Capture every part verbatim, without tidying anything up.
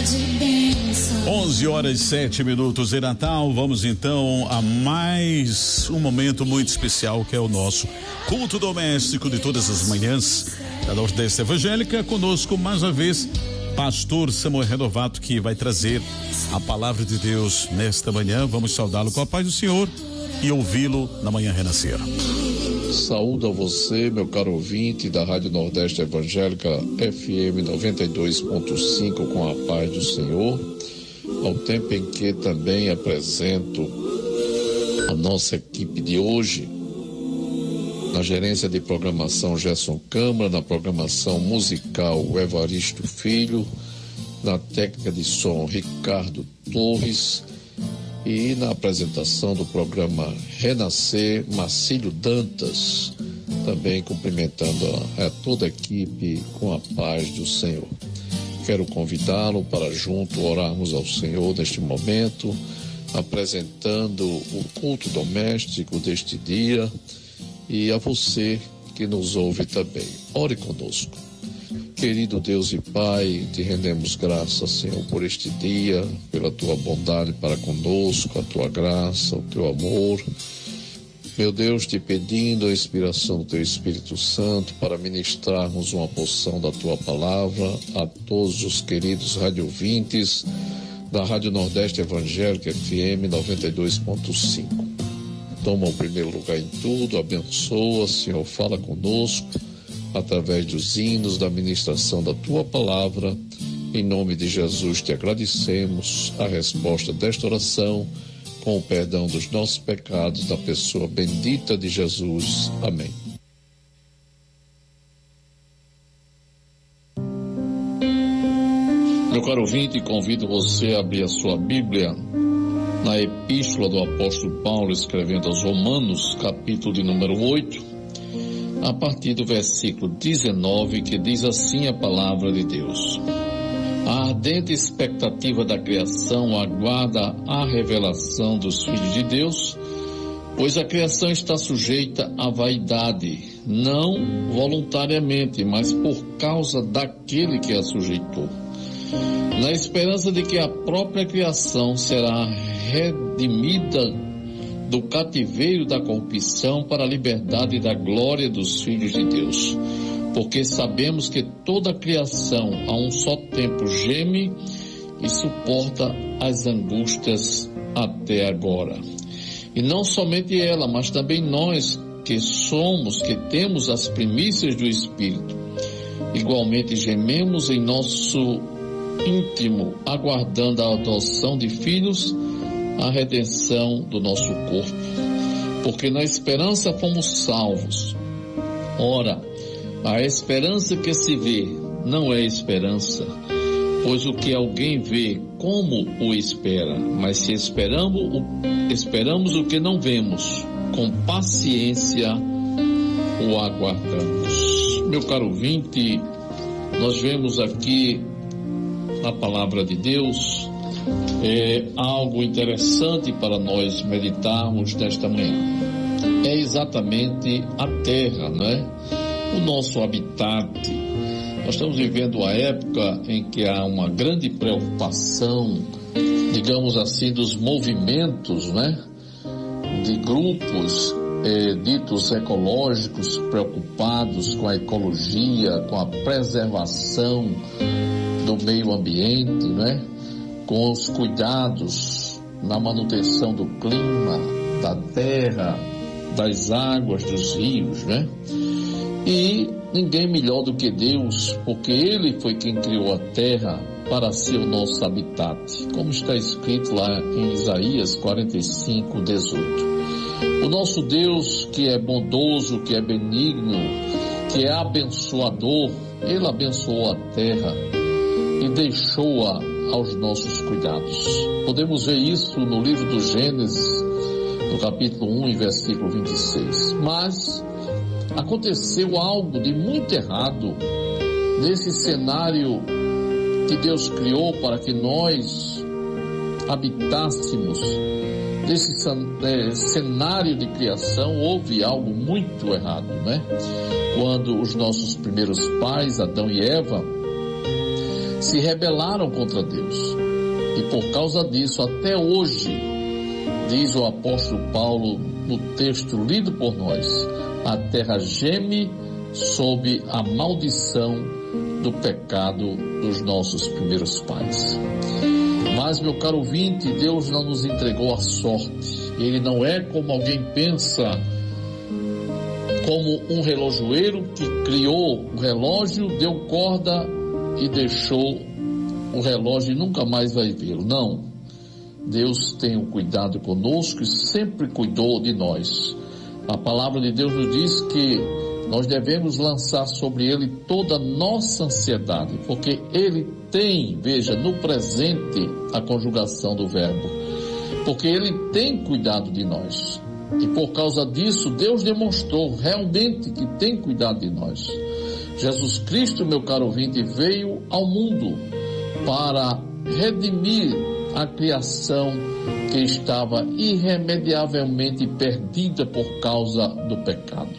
onze horas e sete minutos de Natal. Vamos então a mais um momento muito especial, que é o nosso culto doméstico de todas as manhãs da Nordeste Evangélica. Conosco mais uma vez pastor Samuel Renovato, que vai trazer a palavra de Deus nesta manhã. Vamos saudá-lo com a paz do Senhor e ouvi-lo na manhã renascer. Saúdo a você, meu caro ouvinte da Rádio Nordeste Evangélica F M noventa e dois ponto cinco, com a paz do Senhor, ao tempo em que também apresento a nossa equipe de hoje, na gerência de programação Gerson Câmara, na programação musical Evaristo Filho, na técnica de som Ricardo Torres e na apresentação do programa Renascer, Marcílio Dantas, também cumprimentando a, a toda a equipe com a paz do Senhor. Quero convidá-lo para junto orarmos ao Senhor neste momento, apresentando o culto doméstico deste dia e a você que nos ouve também. Ore conosco. Querido Deus e Pai, te rendemos graças, Senhor, por este dia, pela tua bondade para conosco, a tua graça, o teu amor. Meu Deus, te pedindo a inspiração do teu Espírito Santo para ministrarmos uma porção da tua palavra a todos os queridos radiovintes da Rádio Nordeste Evangélica F M noventa e dois ponto cinco. Toma o primeiro lugar em tudo, abençoa, Senhor, fala conosco através dos hinos, da ministração da tua palavra. Em nome de Jesus te agradecemos a resposta desta oração, com o perdão dos nossos pecados, da pessoa bendita de Jesus. Amém. Meu caro ouvinte, convido você a abrir a sua Bíblia na Epístola do Apóstolo Paulo, escrevendo aos Romanos, capítulo de número oito, a partir do versículo dezenove, que diz assim a palavra de Deus: a ardente expectativa da criação aguarda a revelação dos filhos de Deus, pois a criação está sujeita à vaidade, não voluntariamente, mas por causa daquele que a sujeitou, na esperança de que a própria criação será redimida do cativeiro da corrupção para a liberdade da glória dos filhos de Deus. Porque sabemos que toda a criação a um só tempo geme e suporta as angústias até agora. E não somente ela, mas também nós que somos, que temos as primícias do Espírito, igualmente gememos em nosso íntimo, aguardando a adoção de filhos, a redenção do nosso corpo. Porque na esperança fomos salvos. Ora, a esperança que se vê não é esperança, pois o que alguém vê, como o espera? Mas se esperamos o, esperamos o que não vemos, com paciência o aguardamos. Meu caro ouvinte, nós vemos aqui na palavra de Deus é algo interessante para nós meditarmos nesta manhã. É exatamente a terra, não é? O nosso habitat. Nós estamos vivendo a época em que há uma grande preocupação, digamos assim, dos movimentos, né? De grupos eh, ditos ecológicos, preocupados com a ecologia, com a preservação do meio ambiente, né? Com os cuidados na manutenção do clima, da terra, das águas, dos rios, né? E ninguém melhor do que Deus, porque Ele foi quem criou a terra para ser o nosso habitat, como está escrito lá em Isaías quarenta e cinco, dezoito. O nosso Deus, que é bondoso, que é benigno, que é abençoador, Ele abençoou a terra e deixou-a aos nossos cuidados. Podemos ver isso no livro do Gênesis, no capítulo um, versículo vinte e seis. Mas aconteceu algo de muito errado nesse cenário que Deus criou para que nós habitássemos. Nesse é, cenário de criação houve algo muito errado, né? Quando os nossos primeiros pais, Adão e Eva, se rebelaram contra Deus. E por causa disso, até hoje, diz o apóstolo Paulo no texto lido por nós, a terra geme sob a maldição do pecado dos nossos primeiros pais. Mas, meu caro ouvinte, Deus não nos entregou a sorte. Ele não é como alguém pensa, como um relojoeiro que criou o relógio, deu corda e deixou o relógio e nunca mais vai vê-lo. Não. Deus tem um cuidado conosco e sempre cuidou de nós. A palavra de Deus nos diz que nós devemos lançar sobre Ele toda a nossa ansiedade, porque Ele tem, veja, no presente a conjugação do verbo, porque Ele tem cuidado de nós. E por causa disso, Deus demonstrou realmente que tem cuidado de nós. Jesus Cristo, meu caro ouvinte, veio ao mundo para redimir a criação que estava irremediavelmente perdida por causa do pecado.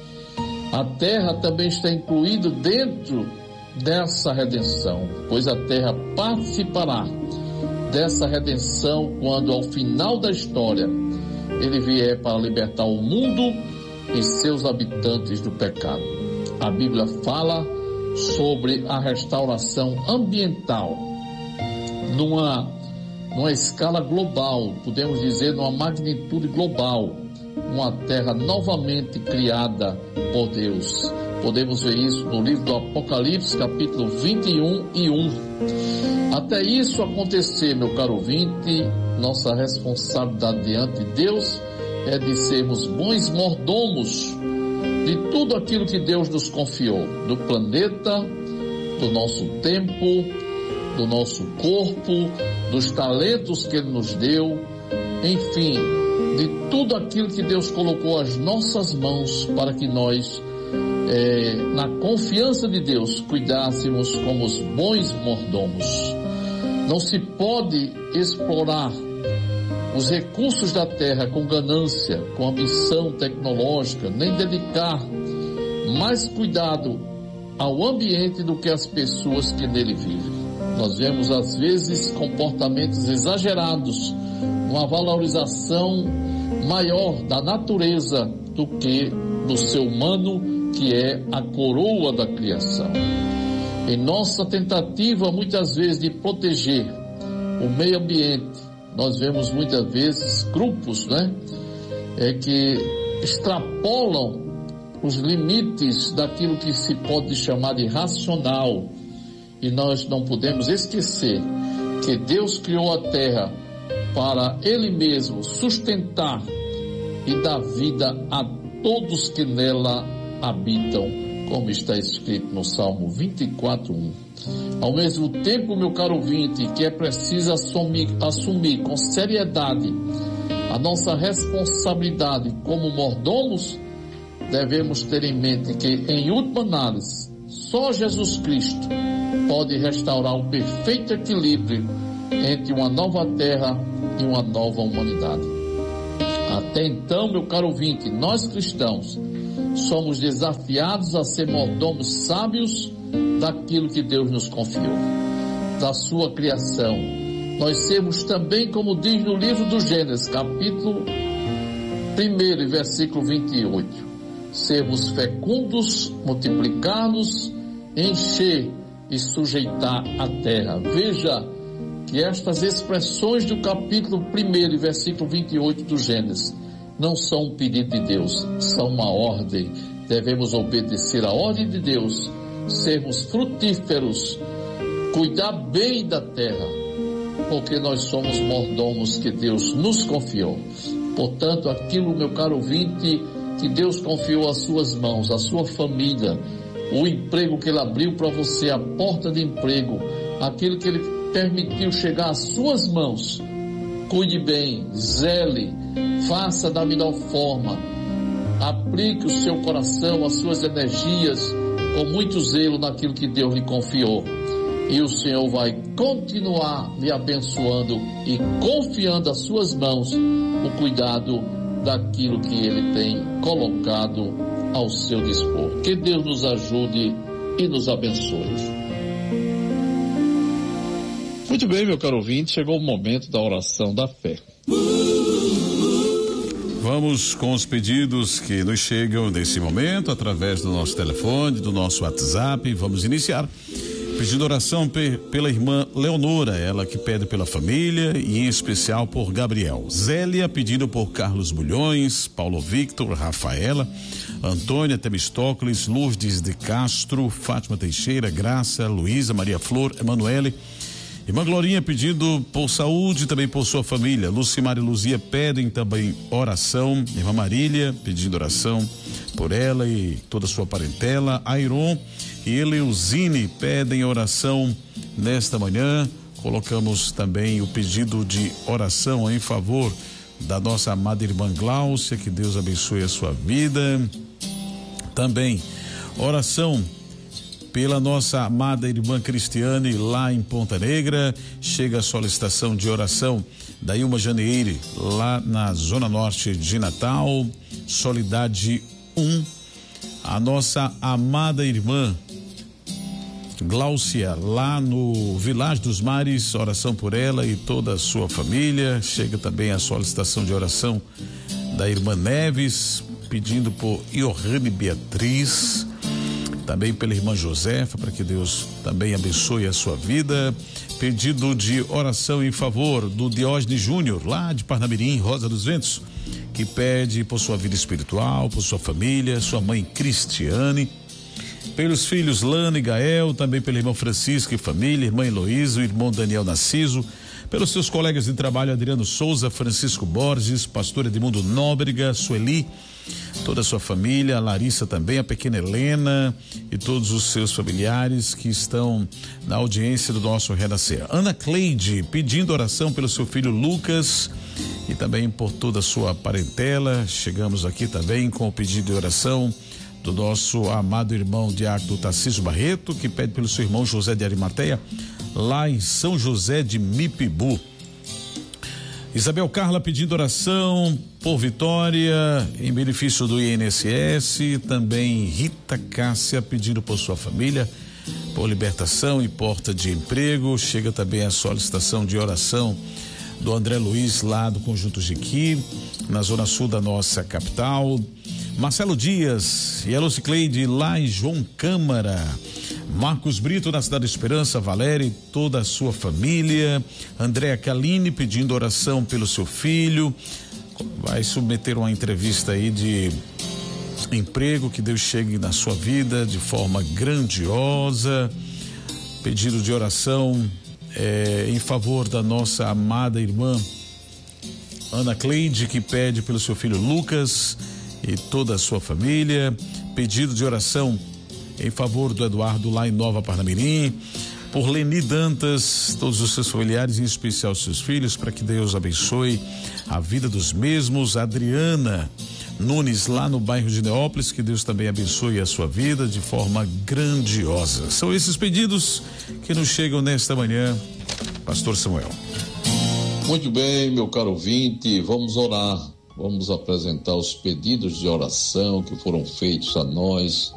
A terra também está incluída dentro dessa redenção, pois a terra participará dessa redenção quando, ao final da história, Ele vier para libertar o mundo e seus habitantes do pecado. A Bíblia fala sobre a restauração ambiental numa, numa escala global, podemos dizer numa magnitude global, uma terra novamente criada por Deus. Podemos ver isso no livro do Apocalipse, capítulo vinte e um e um. Até isso acontecer, meu caro ouvinte, nossa responsabilidade diante de Deus é de sermos bons mordomos de tudo aquilo que Deus nos confiou, do planeta, do nosso tempo, do nosso corpo, dos talentos que Ele nos deu, enfim, de tudo aquilo que Deus colocou às nossas mãos para que nós, é, na confiança de Deus, cuidássemos como os bons mordomos. Não se pode explorar os recursos da terra com ganância, com ambição tecnológica, nem dedicar mais cuidado ao ambiente do que às pessoas que nele vivem. Nós vemos às vezes comportamentos exagerados, uma valorização maior da natureza do que do ser humano, que é a coroa da criação. Em nossa tentativa muitas vezes de proteger o meio ambiente, nós vemos muitas vezes grupos, né, é, que extrapolam os limites daquilo que se pode chamar de racional. E nós não podemos esquecer que Deus criou a terra para Ele mesmo sustentar e dar vida a todos que nela habitam, como está escrito no Salmo vinte e quatro, um. Ao mesmo tempo, meu caro ouvinte, que é preciso assumir, assumir com seriedade a nossa responsabilidade como mordomos, devemos ter em mente que, em última análise, só Jesus Cristo pode restaurar o perfeito equilíbrio entre uma nova terra e uma nova humanidade. Até então, meu caro ouvinte, nós cristãos somos desafiados a ser mordomos sábios daquilo que Deus nos confiou, da sua criação. Nós sermos também, como diz no livro do Gênesis, capítulo um, versículo vinte e oito, sermos fecundos, multiplicar-nos, encher e sujeitar a terra. Veja que estas expressões do capítulo um, versículo vinte e oito do Gênesis não são um pedido de Deus, são uma ordem. Devemos obedecer a ordem de Deus, sermos frutíferos, cuidar bem da terra, porque nós somos mordomos que Deus nos confiou. Portanto, aquilo, meu caro ouvinte, que Deus confiou às suas mãos, à sua família, o emprego que Ele abriu para você, a porta de emprego, aquilo que Ele permitiu chegar às suas mãos, cuide bem, zele, faça da melhor forma, aplique o seu coração, as suas energias, com muito zelo naquilo que Deus lhe confiou. E o Senhor vai continuar lhe abençoando e confiando às suas mãos o cuidado daquilo que Ele tem colocado ao seu dispor. Que Deus nos ajude e nos abençoe. Muito bem, meu caro ouvinte, chegou o momento da oração da fé. Vamos com os pedidos que nos chegam nesse momento, através do nosso telefone, do nosso WhatsApp. Vamos iniciar pedindo oração pe- pela irmã Leonora, ela que pede pela família e em especial por Gabriel. Zélia pedindo por Carlos Bulhões, Paulo Victor, Rafaela, Antônia Temestócles, Lourdes de Castro, Fátima Teixeira, Graça, Luísa, Maria Flor, Emanuele. Irmã Glorinha pedindo por saúde e também por sua família. Lucimar e Luzia pedem também oração. Irmã Marília pedindo oração por ela e toda a sua parentela. Airon e Eleusine pedem oração nesta manhã. Colocamos também o pedido de oração em favor da nossa amada irmã Gláucia, que Deus abençoe a sua vida. Também oração pela nossa amada irmã Cristiane lá em Ponta Negra. Chega a solicitação de oração da Ilma Janeire lá na zona norte de Natal, Solidade um. A nossa amada irmã Gláucia lá no Vilagem dos Mares, oração por ela e toda a sua família. Chega também a solicitação de oração da irmã Neves, pedindo por Iorrane Beatriz, também pela irmã Josefa, para que Deus também abençoe a sua vida. Pedido de oração em favor do Diógenes Júnior, lá de Parnamirim, Rosa dos Ventos, que pede por sua vida espiritual, por sua família, sua mãe Cristiane, pelos filhos Lana e Gael, também pelo irmão Francisco e família, irmã Heloísa, o irmão Daniel Narciso, pelos seus colegas de trabalho Adriano Souza, Francisco Borges, pastor Edmundo Nóbrega, Sueli, toda a sua família, a Larissa também, a pequena Helena e todos os seus familiares que estão na audiência do nosso Renascer. Ana Cleide pedindo oração pelo seu filho Lucas e também por toda a sua parentela. Chegamos aqui também com o pedido de oração do nosso amado irmão Diácono Tarcísio Barreto, que pede pelo seu irmão José de Arimateia, lá em São José de Mipibu. Isabel Carla pedindo oração por Vitória, em benefício do I N S S. Também Rita Cássia pedindo por sua família, por libertação e porta de emprego. Chega também a solicitação de oração do André Luiz, lá do Conjunto Jiqui, na zona sul da nossa capital. Marcelo Dias e Elo Cicleide lá em João Câmara. Marcos Brito na Cidade Esperança, Valéria e toda a sua família. Andréa Caline pedindo oração pelo seu filho. Vai submeter uma entrevista aí de emprego, que Deus chegue na sua vida de forma grandiosa. Pedido de oração é, em favor da nossa amada irmã Ana Cleide, que pede pelo seu filho Lucas e toda a sua família. Pedido de oração em favor do Eduardo lá em Nova Parnamirim, por Leni Dantas, todos os seus familiares, em especial seus filhos, para que Deus abençoe a vida dos mesmos. Adriana Nunes lá no bairro de Neópolis, que Deus também abençoe a sua vida de forma grandiosa. São esses pedidos que nos chegam nesta manhã, Pastor Samuel. Muito bem, meu caro ouvinte, vamos orar. Vamos apresentar os pedidos de oração que foram feitos a nós